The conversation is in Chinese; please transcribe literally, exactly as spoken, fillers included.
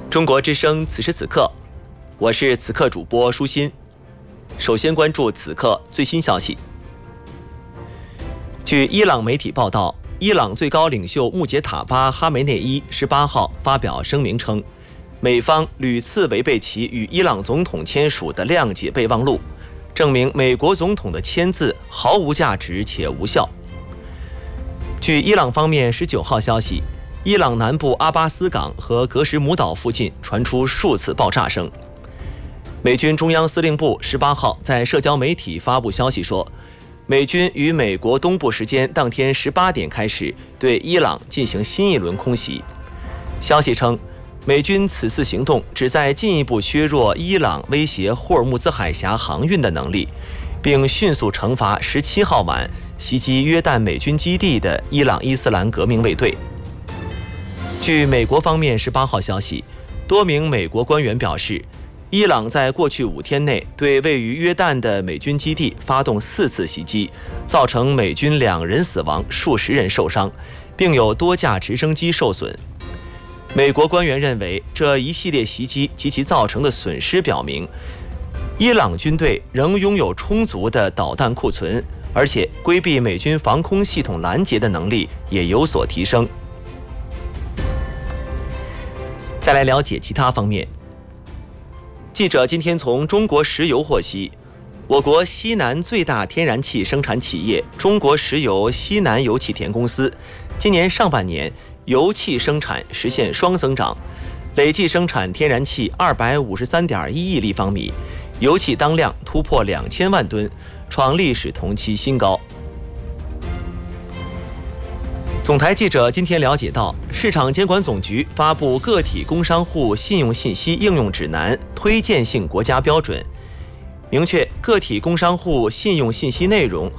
中国之声此时此刻，我是此刻主播舒心。首先关注此刻最新消息。据伊朗媒体报道，伊朗最高领袖穆杰塔巴·哈梅内伊十八号发表声明称，美方屡次违背其与伊朗总统签署的谅解备忘录，证明美国总统的签字毫无价值且无效。据伊朗方面十九号消息，伊朗南部阿巴斯港和格什姆岛附近传出数次爆炸声。美军中央司令部十八号在社交媒体发布消息说，美军于美国东部时间当天十八点开始对伊朗进行新一轮空袭。消息称，美军此次行动旨在进一步削弱伊朗威胁霍尔木兹海峡航运的能力，并迅速惩罚十七号晚袭击约旦美军基地的伊朗伊斯兰革命卫队。据美国方面十八号消息，多名美国官员表示，伊朗在过去五天内对位于约旦的美军基地发动四次袭击，造成美军两人死亡、数十人受伤，并有多架直升机受损。美国官员认为，这一系列袭击及其造成的损失表明，伊朗军队仍拥有充足的导弹库存，而且规避美军防空系统拦截的能力也有所提升。再来了解其他方面。记者今天从中国石油获悉，我国西南最大天然气生产企业中国石油西南油气田公司，今年上半年油气生产实现双增长，累计生产天然气二百五十三点一亿立方米，油气当量突破两千万吨，创历史同期新高。总台记者今天了解到，市场监管总局发布个体工商户信用信息应用指南推荐性国家标准，明确个体工商户信用信息内容